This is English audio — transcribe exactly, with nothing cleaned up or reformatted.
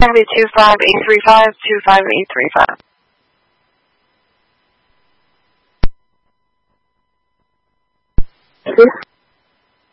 going to be two five eight three five, two five eight three five. This